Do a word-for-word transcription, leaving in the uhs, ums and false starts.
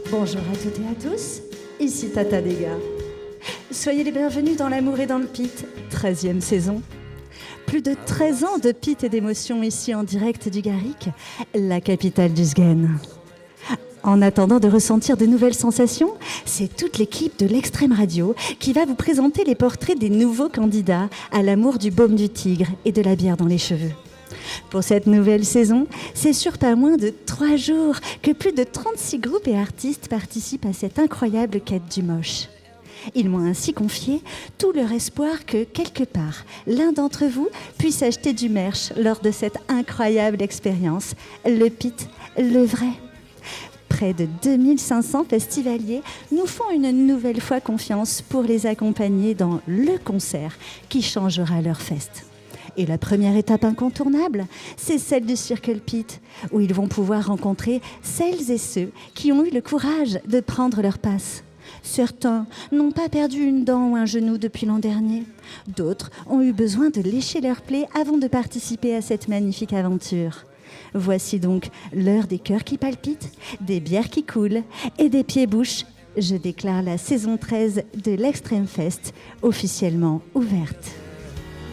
Bonjour à toutes et à tous, ici Tata Dega. Soyez les bienvenus dans l'amour et dans le pit, treizième saison. Plus de treize ans de pit et d'émotion ici en direct du Garrick, la capitale du Sgen. En attendant de ressentir de nouvelles sensations, c'est toute l'équipe de l'Extrême Radio qui va vous présenter les portraits des nouveaux candidats à l'amour du baume du tigre et de la bière dans les cheveux. Pour cette nouvelle saison, c'est sur pas moins de trois jours que plus de trente-six groupes et artistes participent à cette incroyable quête du moche. Ils m'ont ainsi confié tout leur espoir que, quelque part, l'un d'entre vous puisse acheter du merch lors de cette incroyable expérience, le pit, le vrai. Près de deux mille cinq cents festivaliers nous font une nouvelle fois confiance pour les accompagner dans le concert qui changera leur fest. Et la première étape incontournable, c'est celle du Circle Pit, où ils vont pouvoir rencontrer celles et ceux qui ont eu le courage de prendre leur passe. Certains n'ont pas perdu une dent ou un genou depuis l'an dernier. D'autres ont eu besoin de lécher leur plaie avant de participer à cette magnifique aventure. Voici donc l'heure des cœurs qui palpitent, des bières qui coulent et des pieds-bouches. Je déclare la saison treize de l'Extrême Fest officiellement ouverte.